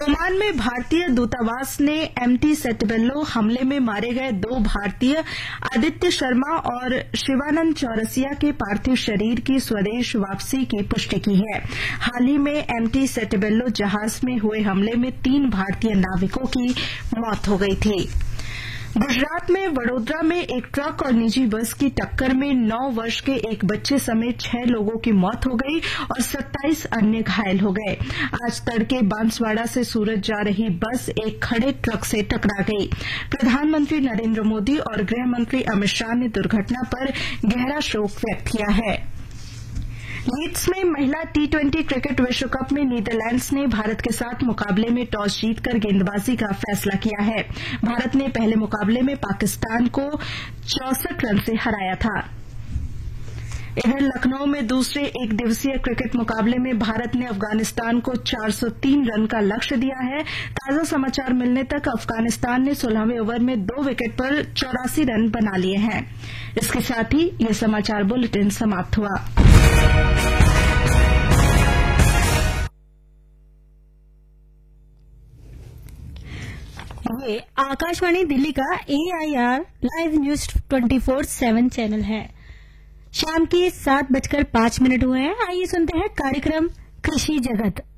Oman में भारतीय दूतावास ने एमटी सेटेबेलो हमले में मारे गए 2 भारतीय आदित्य शर्मा और शिवानंद चौरसिया के पार्थिव शरीर की स्वदेश वापसी की पुष्टि की है। हाल ही में एमटी सेटेबेलो जहाज में हुए हमले में 3 भारतीय नाविकों की मौत हो गई थी। गुजरात में वडोदरा में एक ट्रक और निजी बस की टक्कर में 9 वर्ष के एक बच्चे समेत 6 लोगों की मौत हो गई और 27 अन्य घायल हो गए। आज तड़के बांसवाड़ा से सूरत जा रही बस एक खड़े ट्रक से टकरा गई। प्रधानमंत्री नरेंद्र मोदी और गृह मंत्री अमित शाह ने दुर्घटना पर गहरा शोक व्यक्त किया है। लीड्स में महिला टी20 क्रिकेट विश्व कप में नीदरलैंड्स ने भारत के साथ मुकाबले में टॉस जीतकर गेंदबाजी का फैसला किया है। भारत ने पहले मुकाबले में पाकिस्तान को 64 रन से हराया था। इधर लखनऊ में दूसरे एक दिवसीय क्रिकेट मुकाबले में भारत ने अफगानिस्तान को 403 रन का लक्ष्य दिया है। ताजा समाचार मिलने तक अफगानिस्तान ने 16वें ओवर में 2 विकेट पर 84 रन बना लिए हैं। इसके साथ ही यह समाचार बुलेटिन समाप्त हुआ। ये आकाशवाणी दिल्ली का AIR लाइव न्यूज 24/7 चैनल है। शाम के 7:05 हुए हैं। आइए सुनते हैं कार्यक्रम कृषि जगत।